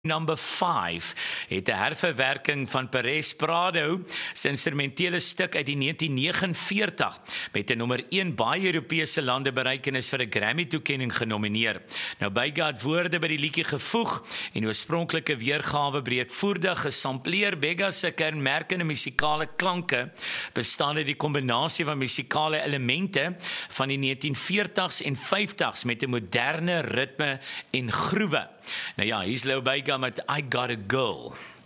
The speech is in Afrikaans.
Number 5 het 'n herverwerking van Perez Prado se instrumentele stuk uit die 1949 met 'n nommer 1 baie Europese lande bereik en is vir 'n Grammy-toekenning genomineer. Nou Bega het woorde by die liedjie gevoeg en oorspronklike weergawe breedvoerig gesampleer. Bega se kenmerkende musikale klanke bestaan uit die kombinasie van musikale elemente van die 1940s en 50s met 'n moderne ritme en groewe. Nou ja, hier's Lou Bega met I Got a Girl.